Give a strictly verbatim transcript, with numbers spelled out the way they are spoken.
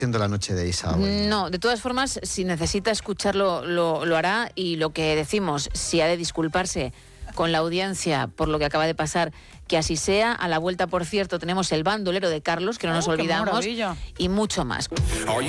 Siendo la noche de Isa. Bueno. No, de todas formas, si necesita escucharlo, lo, lo hará, y lo que decimos, si ha de disculparse con la audiencia por lo que acaba de pasar, que así sea. A la vuelta, por cierto, tenemos el bandolero de Carlos, que no nos Oh, qué olvidamos, maravilla. y mucho más.